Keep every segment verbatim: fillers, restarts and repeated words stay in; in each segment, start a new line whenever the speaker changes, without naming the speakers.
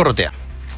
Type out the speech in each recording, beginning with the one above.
Urrutia.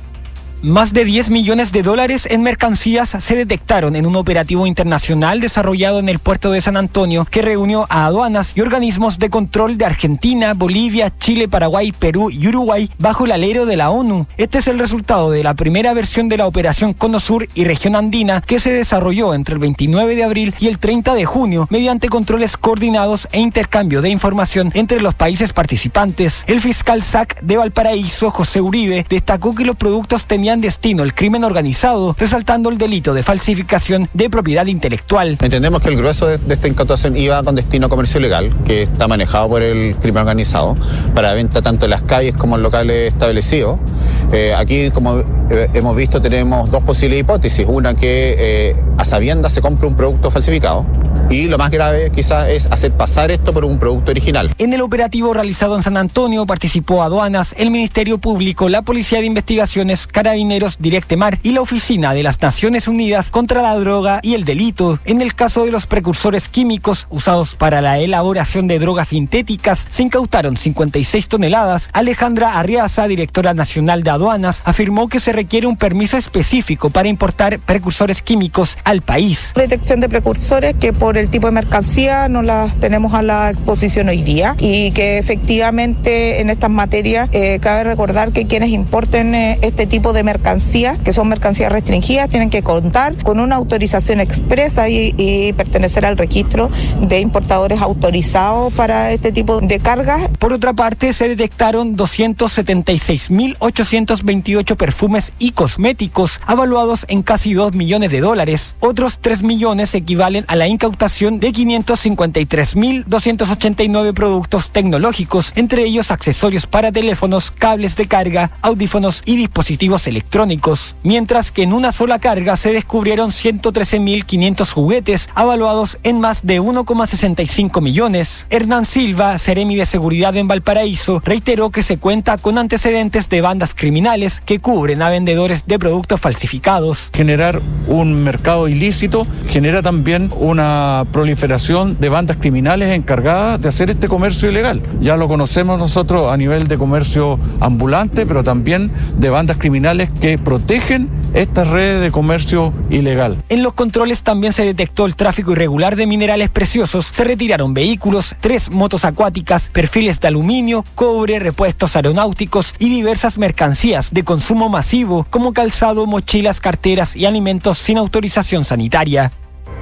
Más de diez millones de dólares en mercancías se detectaron en un operativo internacional desarrollado en el puerto de San Antonio que reunió a aduanas y organismos de control de Argentina, Bolivia, Chile, Paraguay, Perú y Uruguay bajo el alero de la ONU. Este es el resultado de la primera versión de la operación Cono Sur y Región Andina que se desarrolló entre el veintinueve de abril y el treinta de junio mediante controles coordinados e intercambio de información entre los países participantes. El fiscal S A C de Valparaíso, José Uribe, destacó que los productos tenían destino el crimen organizado, resaltando el delito de falsificación de propiedad intelectual.
Entendemos que el grueso de, de esta incautación iba con destino a comercio ilegal, que está manejado por el crimen organizado, para venta tanto en las calles como en locales establecidos. Eh, aquí, como eh, hemos visto, tenemos dos posibles hipótesis. Una, que eh, a sabiendas se compra un producto falsificado, y lo más grave quizás es hacer pasar esto por un producto original.
En el operativo realizado en San Antonio participó aduanas, el Ministerio Público, la Policía de Investigaciones, Carabineros, Directemar y la Oficina de las Naciones Unidas contra la Droga y el Delito. En el caso de los precursores químicos usados para la elaboración de drogas sintéticas, se incautaron cincuenta y seis toneladas. Alejandra Arriaza, directora nacional de aduanas, afirmó que se requiere un permiso específico para importar precursores químicos al país.
Detección de precursores que por el tipo de mercancía no las tenemos a la exposición hoy día, y que efectivamente en estas materias eh, cabe recordar que quienes importen eh, este tipo de mercancías, que son mercancías restringidas, tienen que contar con una autorización expresa y, y pertenecer al registro de importadores autorizados para este tipo de cargas.
Por otra parte, se detectaron doscientos setenta y seis mil ochocientos veintiocho perfumes y cosméticos avaluados en casi dos millones de dólares. Otros tres millones equivalen a la incautación de quinientos cincuenta y tres mil doscientos ochenta y nueve productos tecnológicos, entre ellos accesorios para teléfonos, cables de carga, audífonos y dispositivos electrónicos, mientras que en una sola carga se descubrieron ciento trece mil quinientos juguetes avaluados en más de uno coma sesenta y cinco millones. Hernán Silva, seremi de seguridad en Valparaíso, reiteró que se cuenta con antecedentes de bandas criminales que cubren a vendedores de productos falsificados.
Generar un mercado ilícito genera también una proliferación de bandas criminales encargadas de hacer este comercio ilegal. Ya lo conocemos nosotros a nivel de comercio ambulante, pero también de bandas criminales que protegen estas redes de comercio ilegal.
En los controles también se detectó el tráfico irregular de minerales preciosos. Se retiraron vehículos, tres motos acuáticas, perfiles de aluminio, cobre, repuestos aeronáuticos y diversas mercancías de consumo masivo como calzado, mochilas, carteras y alimentos sin autorización sanitaria.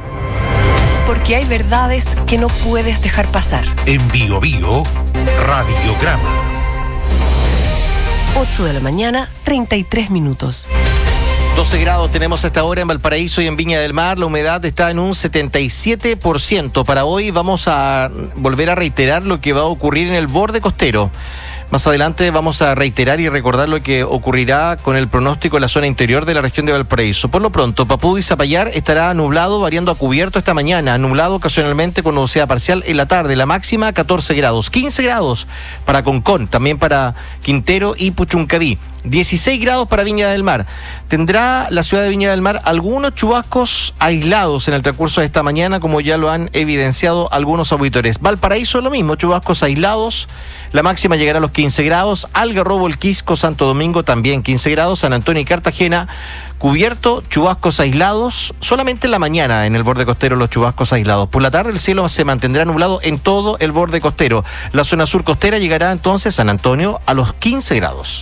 Porque hay verdades que no puedes dejar pasar.
En Bio Bio, Radiograma.
ocho de la mañana, treinta y tres minutos.
doce grados tenemos a esta hora en Valparaíso y en Viña del Mar. La humedad está en un setenta y siete por ciento. Para hoy vamos a volver a reiterar lo que va a ocurrir en el borde costero. Más adelante vamos a reiterar y recordar lo que ocurrirá con el pronóstico en la zona interior de la región de Valparaíso. Por lo pronto, Papú y Zapallar estará nublado, variando a cubierto esta mañana. Nublado ocasionalmente con nubosidad parcial en la tarde. La máxima catorce grados. quince grados para Concón, también para Quintero y Puchuncaví. dieciséis grados para Viña del Mar. Tendrá la ciudad de Viña del Mar algunos chubascos aislados en el transcurso de esta mañana, como ya lo han evidenciado algunos auditores. Valparaíso lo mismo, chubascos aislados. La máxima llegará a los quince grados. Algarrobo, El Quisco, Santo Domingo también quince grados. San Antonio y Cartagena cubierto, chubascos aislados. Solamente en la mañana en el borde costero los chubascos aislados. Por la tarde el cielo se mantendrá nublado en todo el borde costero. La zona sur costera llegará entonces San Antonio a los quince grados.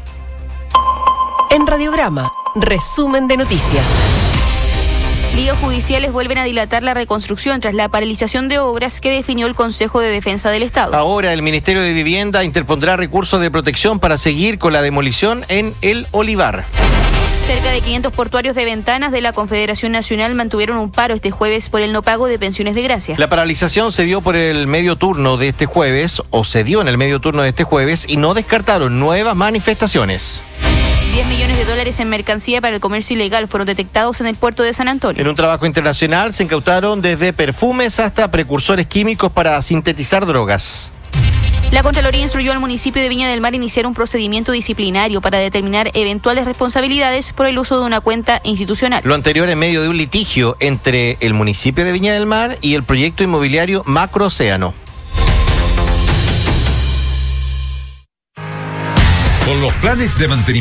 En Radiograma, resumen de noticias.
Líos judiciales vuelven a dilatar la reconstrucción tras la paralización de obras que definió el Consejo de Defensa del Estado.
Ahora el Ministerio de Vivienda interpondrá recursos de protección para seguir con la demolición en El Olivar.
Cerca de quinientos portuarios de Ventanas de la Confederación Nacional mantuvieron un paro este jueves por el no pago de pensiones de gracia.
La paralización se dio por el medio turno de este jueves, o se dio en el medio turno de este jueves, y no descartaron nuevas manifestaciones.
diez millones de dólares en mercancía para el comercio ilegal fueron detectados en el puerto de San Antonio.
En un trabajo internacional se incautaron desde perfumes hasta precursores químicos para sintetizar drogas.
La Contraloría instruyó al municipio de Viña del Mar a iniciar un procedimiento disciplinario para determinar eventuales responsabilidades por el uso de una cuenta institucional.
Lo anterior en medio de un litigio entre el municipio de Viña del Mar y el proyecto inmobiliario Macroocéano.
Con los planes de mantenimiento